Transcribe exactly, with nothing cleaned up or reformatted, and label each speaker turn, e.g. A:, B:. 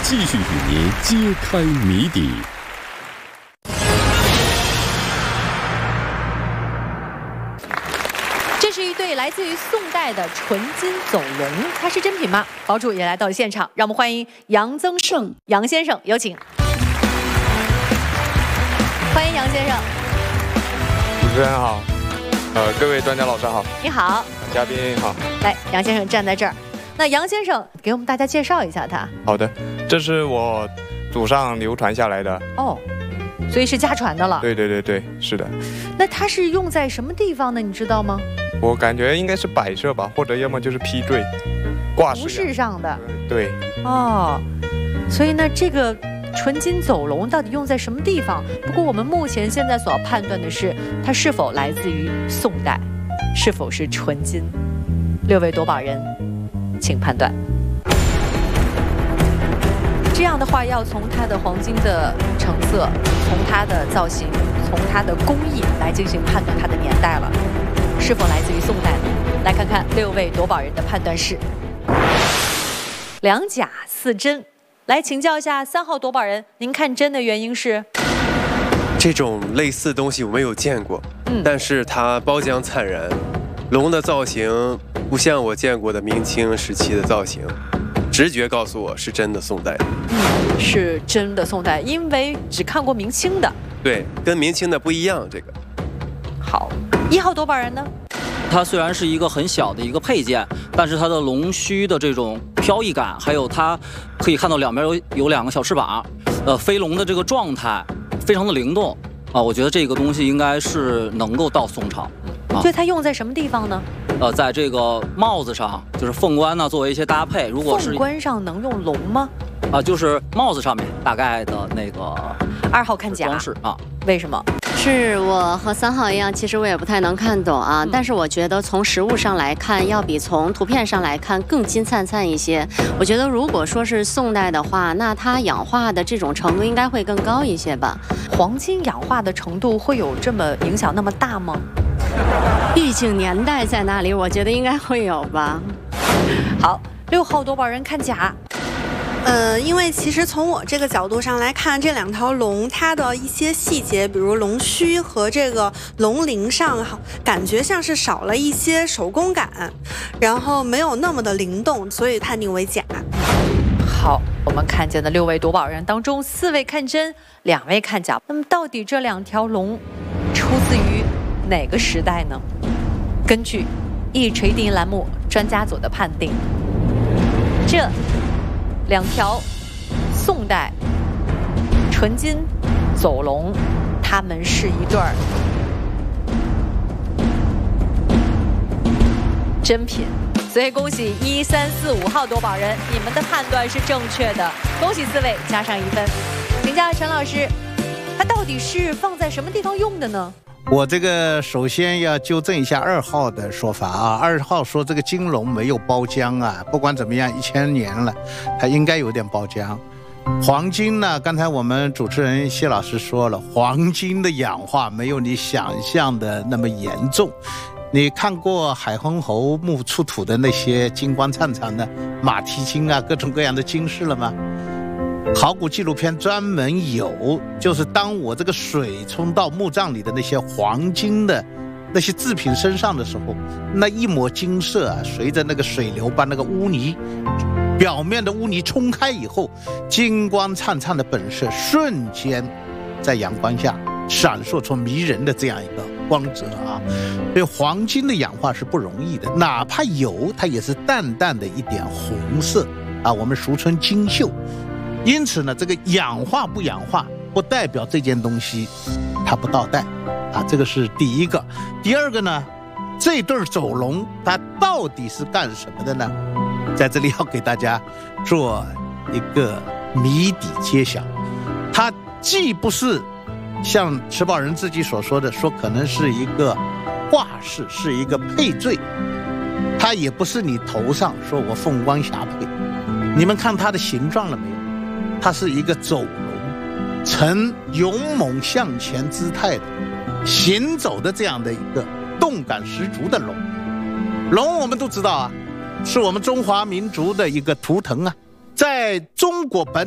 A: 继续与您揭开谜底。
B: 这是一对来自于宋代的纯金走龙，它是真品吗？堡主也来到了现场，让我们欢迎杨增盛杨先生，有请。欢迎杨先生。
C: 主持人好，呃，各位专家老师好。
B: 你好，
C: 嘉宾好。
B: 来，杨先生站在这儿。那杨先生给我们大家介绍一下他。
C: 好的，这是我祖上流传下来的。
B: 哦，所以是家传的了。
C: 对对对对，是的。
B: 那它是用在什么地方呢？你知道吗？
C: 我感觉应该是摆设吧，或者要么就是批坠、挂饰。
B: 服饰上的。
C: 对。
B: 哦，所以呢，这个纯金走龙到底用在什么地方？不过我们目前现在所要判断的是，它是否来自于宋代，是否是纯金。六位夺宝人，请判断。这样的话，要从它的黄金的成色，从它的造型，从它的工艺来进行判断它的年代了，是否来自于宋代呢？来看看六位夺宝人的判断是两假四真。来请教一下三号夺宝人，您看真的原因是？
D: 这种类似东西我没有见过，嗯，但是它包浆灿然，龙的造型不像我见过的明清时期的造型，直觉告诉我是真的宋代的。
B: 嗯，是真的宋代，因为只看过明清的。
D: 对，跟明清的不一样。这个
B: 好，一号夺宝人呢？
E: 它虽然是一个很小的一个配件，但是它的龙须的这种飘逸感，还有它可以看到两边有有两个小翅膀，呃，飞龙的这个状态非常的灵动啊，我觉得这个东西应该是能够到宋朝。
B: 啊，所以它用在什么地方呢？
E: 呃，在这个帽子上，就是凤冠呢，作为一些搭配。如果是
B: 凤冠上能用龙吗？
E: 啊，就是帽子上面大概的那个。
B: 二号看甲
E: 装饰啊？
B: 为什么？
F: 是我和三号一样，其实我也不太能看懂啊，嗯、但是我觉得从实物上来看，要比从图片上来看更金灿灿一些。我觉得如果说是宋代的话，那它氧化的这种程度应该会更高一些吧。
B: 黄金氧化的程度会有这么影响那么大吗？
F: 毕竟年代在那里，我觉得应该会有吧。
B: 好，六号夺宝人看甲。
G: 呃，因为其实从我这个角度上来看，这两条龙它的一些细节，比如龙须和这个龙鳞上，感觉像是少了一些手工感，然后没有那么的灵动，所以判定为假。
B: 好，我们看见的六位夺宝人当中，四位看真，两位看假。那么到底这两条龙出自于哪个时代呢？根据一锤定音栏目专家组的判定，这两条宋代纯金走龙，它们是一对儿真品，所以恭喜一三四五号夺宝人，你们的判断是正确的，恭喜四位加上一分。请教陈老师，它到底是放在什么地方用的呢？
H: 我这个首先要纠正一下二号的说法啊，二号说这个金龙没有包浆啊，不管怎么样，一千年了，它应该有点包浆。黄金呢，刚才我们主持人谢老师说了，黄金的氧化没有你想象的那么严重。你看过海昏侯墓出土的那些金光灿灿的马蹄金啊，各种各样的金饰了吗？考古纪录片专门有，就是当我这个水冲到墓葬里的那些黄金的那些制品身上的时候，那一抹金色啊，随着那个水流把那个污泥表面的污泥冲开以后，金光灿灿的本色瞬间在阳光下闪烁出迷人的这样一个光泽啊。所以黄金的氧化是不容易的，哪怕有，它也是淡淡的一点红色啊，我们俗称金锈。因此呢，这个氧化不氧化不代表这件东西它不到代啊，这个是第一个。第二个呢，这对走龙它到底是干什么的呢？在这里要给大家做一个谜底揭晓。它既不是像持宝人自己所说的说可能是一个挂饰，是一个配坠，它也不是你头上说我凤冠霞帔。你们看它的形状了没有？它是一个走龙，呈勇猛向前姿态的行走的这样的一个动感十足的龙。龙我们都知道啊，是我们中华民族的一个图腾啊，在中国本